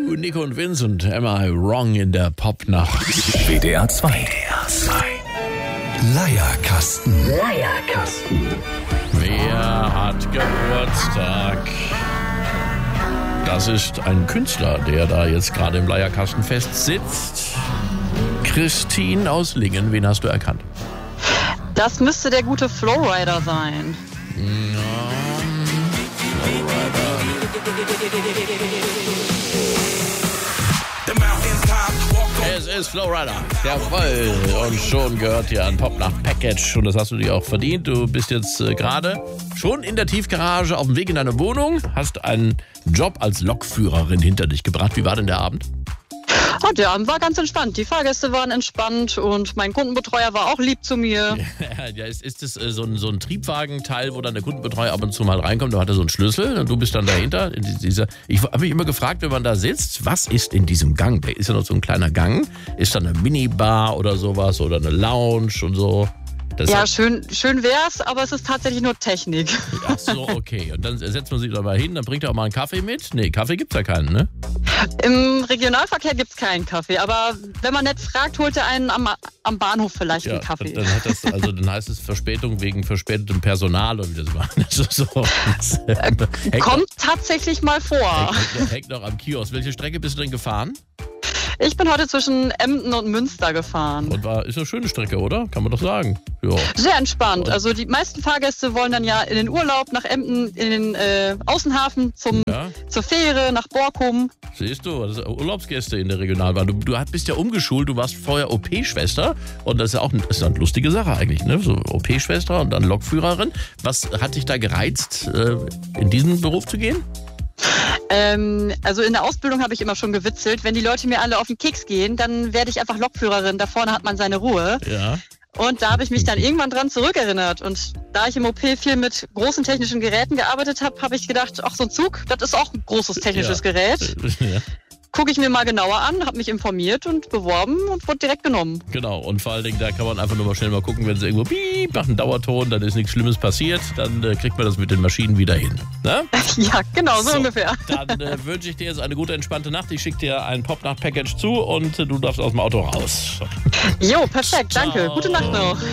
Nico und Vincent, Am I Wrong in der Popnacht? WDR 2. Leierkasten. Wer hat Geburtstag? Das ist ein Künstler, der da jetzt gerade im Leierkasten festsitzt. Christine aus Lingen, wen hast du erkannt? Das müsste der gute Flowrider sein. Es ist Flowrider, jawohl. Und schon gehört dir ein Popnacht-Package. Und das hast du dir auch verdient. Du bist jetzt gerade schon in der Tiefgarage auf dem Weg in deine Wohnung. Hast einen Job als Lokführerin hinter dich gebracht. Wie war denn der Abend? Oh, der Abend war ganz entspannt. Die Fahrgäste waren entspannt und mein Kundenbetreuer war auch lieb zu mir. Ja, ist das so ein Triebwagenteil, wo dann der Kundenbetreuer ab und zu mal reinkommt? Da hat er so einen Schlüssel und du bist dann dahinter. Ich habe mich immer gefragt, wenn man da sitzt, was ist in diesem Gang? Da ist ja noch so ein kleiner Gang. Ist da eine Minibar oder sowas oder eine Lounge und so? Ja, schön wär's, aber es ist tatsächlich nur Technik. Ach so, okay. Und dann setzt man sich da mal hin, dann bringt er auch mal einen Kaffee mit? Nee, Kaffee gibt's ja keinen, ne? Im Regionalverkehr gibt's keinen Kaffee, aber wenn man nett fragt, holt er einen am Bahnhof vielleicht einen Kaffee. Dann heißt es Verspätung wegen verspätetem Personal und wie das war. Kommt tatsächlich mal vor. Hängt noch am Kiosk. Welche Strecke bist du denn gefahren? Ich bin heute zwischen Emden und Münster gefahren. Und ist eine schöne Strecke, oder? Kann man doch sagen. Ja. Sehr entspannt. Also die meisten Fahrgäste wollen dann ja in den Urlaub nach Emden, in den Außenhafen zur Fähre nach Borkum. Siehst du, das sind Urlaubsgäste in der Regionalbahn. Du bist ja umgeschult, du warst vorher OP-Schwester und das ist ja auch eine lustige Sache eigentlich, ne? So OP-Schwester und dann Lokführerin. Was hat dich da gereizt, in diesen Beruf zu gehen? Also in der Ausbildung habe ich immer schon gewitzelt, wenn die Leute mir alle auf den Keks gehen, dann werde ich einfach Lokführerin. Da vorne hat man seine Ruhe. Ja. Und da habe ich mich dann irgendwann dran zurückerinnert. Und da ich im OP viel mit großen technischen Geräten gearbeitet habe, habe ich gedacht, ach, so ein Zug, das ist auch ein großes technisches Gerät. Ja. Gucke ich mir mal genauer an, habe mich informiert und beworben und wurde direkt genommen. Genau, und vor allen Dingen, da kann man einfach nur mal schnell mal gucken, wenn sie irgendwo piep macht, einen Dauerton, dann ist nichts Schlimmes passiert, dann kriegt man das mit den Maschinen wieder hin. Na? Ja, genau, so ungefähr. Dann wünsche ich dir jetzt eine gute, entspannte Nacht. Ich schicke dir ein Popnacht-Package zu und du darfst aus dem Auto raus. Jo, perfekt, danke. Gute Nacht noch.